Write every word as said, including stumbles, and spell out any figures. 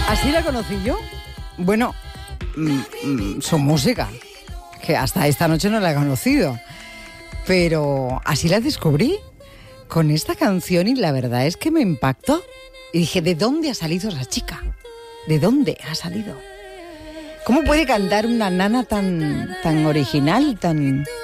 Así la conocí yo. Bueno, mm, mm, su música, que hasta esta noche no la he conocido, pero así la descubrí con esta canción y la verdad es que me impactó. Y dije, ¿de dónde ha salido esa chica? ¿De dónde ha salido? ¿Cómo puede cantar una nana tan, tan original, tan,